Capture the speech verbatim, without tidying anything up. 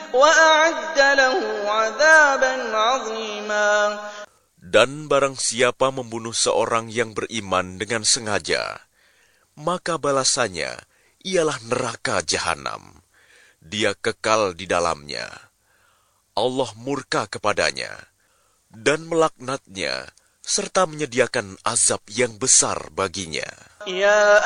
وأعد له عذابا عظيما. Dan barang siapa membunuh seorang yang beriman dengan sengaja, maka balasannya ialah neraka jahanam. Dia kekal di dalamnya. Allah murka kepadanya dan melaknatnya serta menyediakan azab yang besar baginya. Ya